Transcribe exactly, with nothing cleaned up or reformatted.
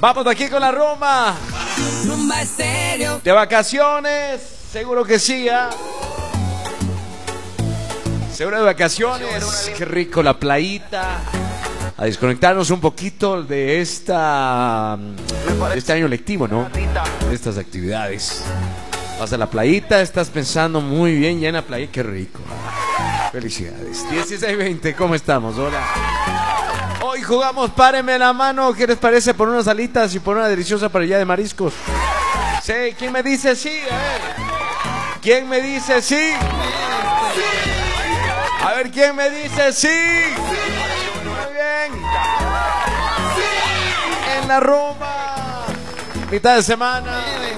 Vamos de aquí con la Roma. Rumba Estéreo. De vacaciones, seguro que sí, ¿eh? Seguro de vacaciones. Qué rico la playita. A desconectarnos un poquito de esta de este año lectivo, ¿no? De estas actividades. Vas a la playita, estás pensando muy bien, ya en la playa, qué rico. Felicidades. dieciséis veinte, ¿cómo estamos? Hola. Hoy jugamos Páreme la mano. ¿Qué les parece por unas alitas y por una deliciosa parrilla de mariscos? Sí, ¿quién me dice sí? A ver. ¿Quién me dice sí? A ver, ¿quién me dice sí? Muy bien. En la Roma. Mitad de semana.